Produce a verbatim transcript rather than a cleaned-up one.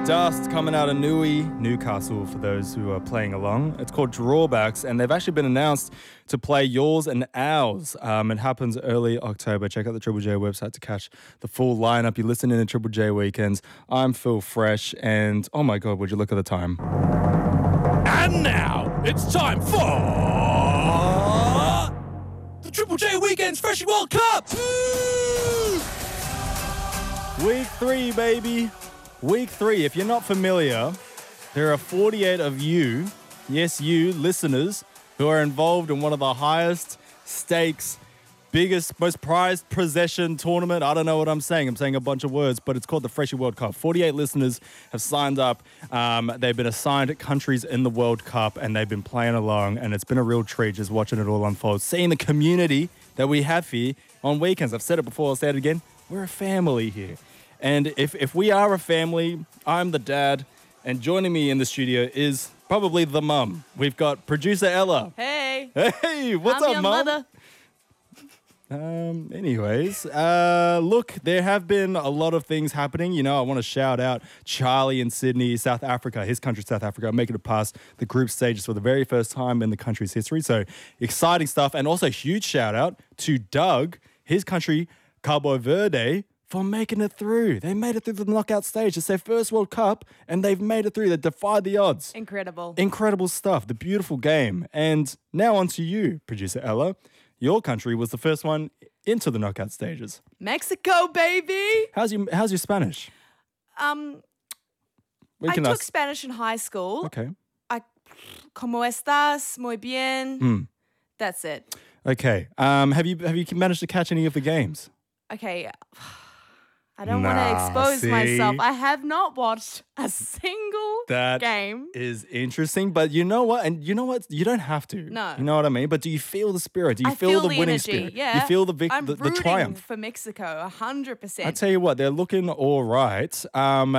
Dust coming out of Newey, Newcastle, for those who are playing along. It's called Drawbacks, and they've actually been announced to play Yours and Ours. Um, it happens early October. Check out the Triple J website to catch the full lineup. You're listening to Triple J Weekends. I'm Phil Fresh, and oh my God, would you look at the time? And now, it's time for the Triple J Weekends Freshie World Cup! Week three, baby. Week three. If you're not familiar, there are forty-eight of you, yes, you, listeners, who are involved in one of the highest stakes, biggest, most prized possession tournament. I don't know what I'm saying. I'm saying a bunch of words, but it's called the Freshie World Cup. forty-eight listeners have signed up. Um, they've been assigned countries in the World Cup, and they've been playing along, and it's been a real treat just watching it all unfold, seeing the community that we have here on weekends. I've said it before, I'll say it again. We're a family here. And if, if we are a family, I'm the dad, and joining me in the studio is probably the mum. We've got producer Ella. Hey. Hey, what's I'm up, your mum? mother. Um, anyways, uh, look, there have been a lot of things happening. You know, I want to shout out Charlie in Sydney, South Africa, his country, South Africa, making it past the group stages for the very first time in the country's history. So exciting stuff. And also huge shout out to Doug, his country, Cabo Verde, for making it through. They made it through the knockout stage. It's their first World Cup, and they've made it through. They defied the odds. Incredible. Incredible stuff. The beautiful game. And now on to you, producer Ella. Your country was the first one into the knockout stages. Mexico, baby. How's your How's your Spanish? Um, We I can took ask- Spanish in high school. Okay. I, ¿Cómo estás? Muy bien. Mm. That's it. Okay. Um, have you Have you managed to catch any of the games? Okay. I don't want Nah, to expose see? myself. I have not watched a single That game. is interesting, but you know what? And you know what? You don't have to. No. You know what I mean? But do you feel the spirit? Do you I feel, feel the, the winning energy. spirit? Yeah. You feel the vic- I'm the, the rooting triumph? for Mexico, one hundred percent. I tell you what, they're looking all right. Um,